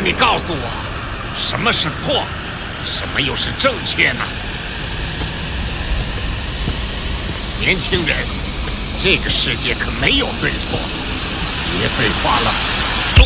你告诉我，什么是错，什么又是正确呢？年轻人，这个世界可没有对错，别废话了。